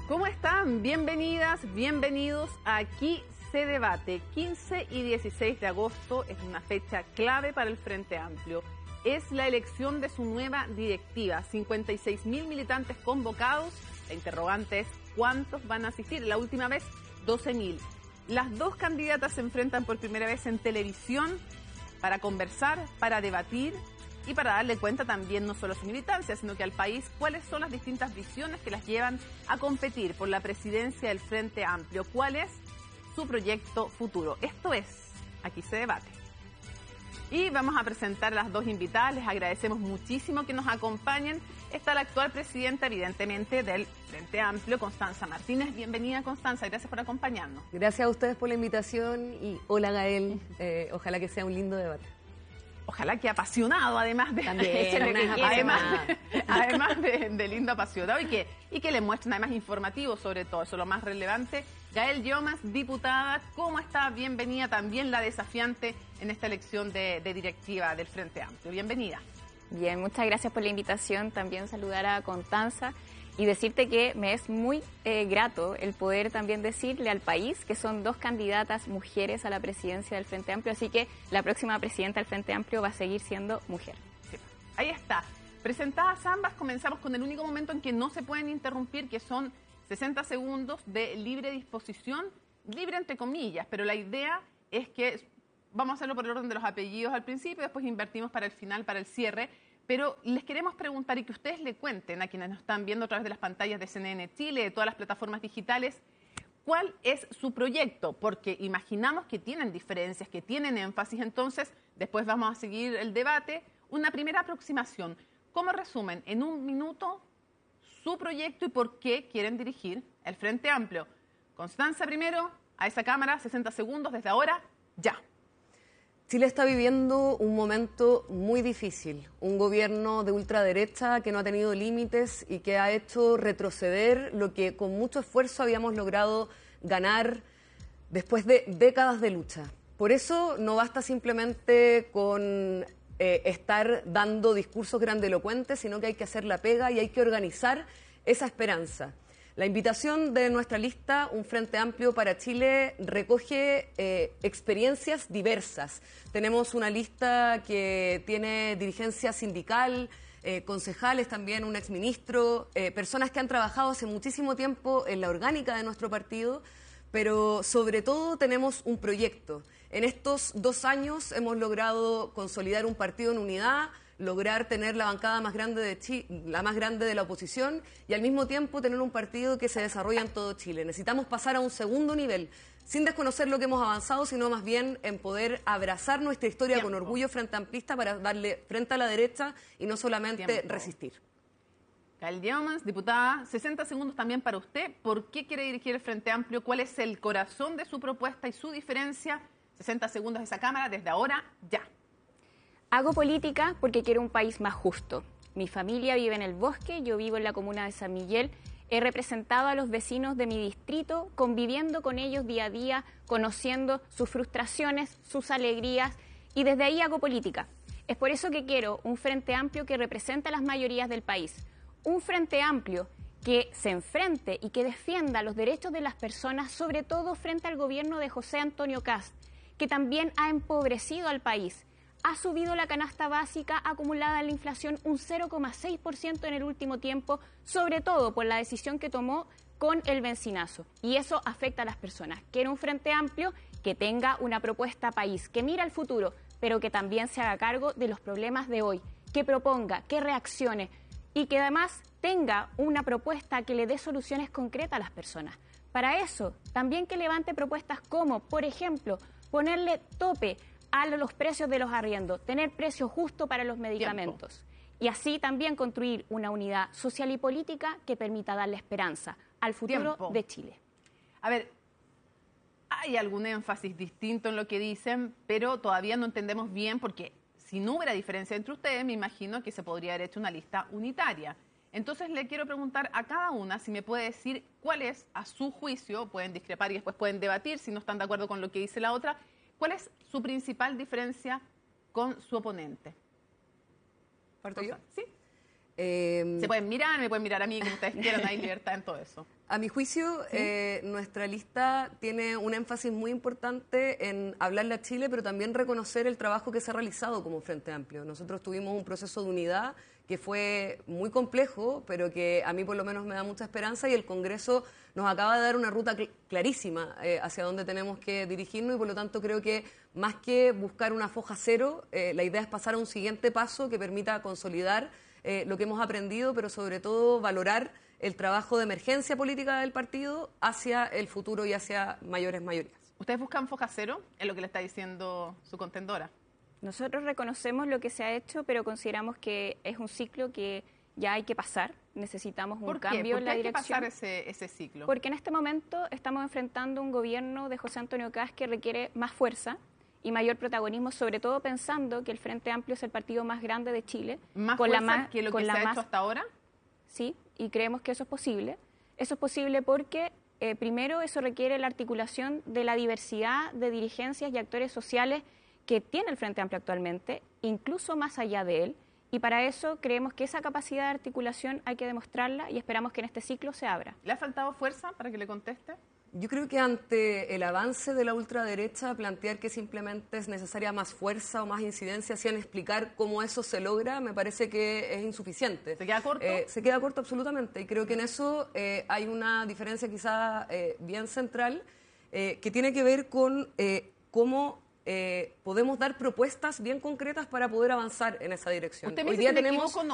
¿Cómo están? Bienvenidas, bienvenidos a Aquí se debate. 15 y 16 de agosto es una fecha clave para el Frente Amplio. Es la elección de su nueva directiva. 56.000 militantes convocados. La interrogante es ¿cuántos van a asistir? La última vez, 12.000. Las dos candidatas se enfrentan por primera vez en televisión para conversar, para debatir y para darle cuenta también no solo a su militancia, sino que al país cuáles son las distintas visiones que las llevan a competir por la presidencia del Frente Amplio. ¿Cuál es su proyecto futuro? Esto es Aquí se debate. Y vamos a presentar a las dos invitadas. Les agradecemos muchísimo que nos acompañen. Está la actual presidenta, evidentemente, del Frente Amplio, Constanza Martínez. Bienvenida, Constanza. Gracias por acompañarnos. Gracias a ustedes por la invitación y hola, Gael. Ojalá que sea un lindo debate. Ojalá que apasionado, además de lindo apasionado y que le muestren además informativo sobre todo, eso es lo más relevante. Gael Llomas, diputada, ¿cómo está? Bienvenida también la desafiante en esta elección de directiva del Frente Amplio. Bienvenida. Bien, muchas gracias por la invitación. También saludar a Constanza y decirte que me es muy grato el poder también decirle al país que son dos candidatas mujeres a la presidencia del Frente Amplio, así que la próxima presidenta del Frente Amplio va a seguir siendo mujer. Sí, ahí está. Presentadas ambas, comenzamos con el único momento en que no se pueden interrumpir, que son 60 segundos de libre disposición, libre entre comillas, pero la idea es que vamos a hacerlo por el orden de los apellidos al principio, después invertimos para el final, para el cierre. Pero les queremos preguntar y que ustedes le cuenten a quienes nos están viendo a través de las pantallas de CNN Chile, de todas las plataformas digitales, ¿cuál es su proyecto? Porque imaginamos que tienen diferencias, que tienen énfasis, entonces después vamos a seguir el debate. Una primera aproximación. ¿Cómo resumen en un minuto su proyecto y por qué quieren dirigir el Frente Amplio? Constanza primero, a esa cámara, 60 segundos desde ahora, ya. Chile está viviendo un momento muy difícil, un gobierno de ultraderecha que no ha tenido límites y que ha hecho retroceder lo que con mucho esfuerzo habíamos logrado ganar después de décadas de lucha. Por eso no basta simplemente con estar dando discursos grandilocuentes, sino que hay que hacer la pega y hay que organizar esa esperanza. La invitación de nuestra lista, Un Frente Amplio para Chile, recoge experiencias diversas. Tenemos una lista que tiene dirigencia sindical, concejales también, un exministro, personas que han trabajado hace muchísimo tiempo en la orgánica de nuestro partido, pero sobre todo tenemos un proyecto. En estos 2 años hemos logrado consolidar un partido en unidad, lograr tener la bancada más grande la más grande de la oposición y al mismo tiempo tener un partido que se desarrolla en todo Chile. Necesitamos pasar a un segundo nivel, sin desconocer lo que hemos avanzado, sino más bien en poder abrazar nuestra historia con orgullo frente amplista para darle frente a la derecha y no solamente resistir. Gael Llomas, diputada, 60 segundos también para usted. ¿Por qué quiere dirigir el Frente Amplio? ¿Cuál es el corazón de su propuesta y su diferencia? 60 segundos de esa cámara, desde ahora, ya. Hago política porque quiero un país más justo. Mi familia vive en el bosque, yo vivo en la comuna de San Miguel. He representado a los vecinos de mi distrito, conviviendo con ellos día a día, conociendo sus frustraciones, sus alegrías, y desde ahí hago política. Es por eso que quiero un Frente Amplio que represente a las mayorías del país. Un Frente Amplio que se enfrente y que defienda los derechos de las personas, sobre todo frente al gobierno de José Antonio Kast, que también ha empobrecido al país. Ha subido la canasta básica acumulada en la inflación un 0,6% en el último tiempo, sobre todo por la decisión que tomó con el bencinazo. Y eso afecta a las personas. Quiero un Frente Amplio que tenga una propuesta país, que mire al futuro, pero que también se haga cargo de los problemas de hoy, que proponga, que reaccione y que además tenga una propuesta que le dé soluciones concretas a las personas. Para eso, también que levante propuestas como, por ejemplo, ponerle tope a los precios de los arriendos, tener precio justo para los medicamentos. Y así también construir una unidad social y política que permita darle esperanza al futuro de Chile. A ver, hay algún énfasis distinto en lo que dicen, pero todavía no entendemos bien porque si no hubiera diferencia entre ustedes, me imagino que se podría haber hecho una lista unitaria. Entonces le quiero preguntar a cada una si me puede decir cuál es, a su juicio, pueden discrepar y después pueden debatir si no están de acuerdo con lo que dice la otra, ¿cuál es su principal diferencia con su oponente? ¿Parto yo? Sí. Se pueden mirar, me pueden mirar a mí, como ustedes quieran, hay libertad en todo eso. A mi juicio, nuestra lista tiene un énfasis muy importante en hablarle a Chile, pero también reconocer el trabajo que se ha realizado como Frente Amplio. Nosotros tuvimos un proceso de unidad que fue muy complejo, pero que a mí por lo menos me da mucha esperanza, y el Congreso nos acaba de dar una ruta clarísima hacia dónde tenemos que dirigirnos, y por lo tanto creo que más que buscar una foja cero, la idea es pasar a un siguiente paso que permita consolidar lo que hemos aprendido, pero sobre todo valorar el trabajo de emergencia política del partido hacia el futuro y hacia mayores mayorías. ¿Ustedes buscan foja cero? Es lo que le está diciendo su contendora. Nosotros reconocemos lo que se ha hecho, pero consideramos que es un ciclo que ya hay que pasar. Necesitamos un cambio en la dirección. ¿Por qué hay que pasar ese ciclo? Porque en este momento estamos enfrentando un gobierno de José Antonio Kast que requiere más fuerza y mayor protagonismo, sobre todo pensando que el Frente Amplio es el partido más grande de Chile. ¿Más fuerza que lo que se ha hecho hasta ahora? Sí, y creemos que eso es posible. Eso es posible porque, primero, eso requiere la articulación de la diversidad de dirigencias y actores sociales que tiene el Frente Amplio actualmente, incluso más allá de él, y para eso creemos que esa capacidad de articulación hay que demostrarla y esperamos que en este ciclo se abra. ¿Le ha faltado fuerza para que le conteste? Yo creo que ante el avance de la ultraderecha, plantear que simplemente es necesaria más fuerza o más incidencia sin explicar cómo eso se logra, me parece que es insuficiente. ¿Se queda corto? Se queda corto absolutamente, y creo que en eso hay una diferencia quizá bien central que tiene que ver con cómo podemos dar propuestas bien concretas para poder avanzar en esa dirección. Usted me dice que me equivoco, no.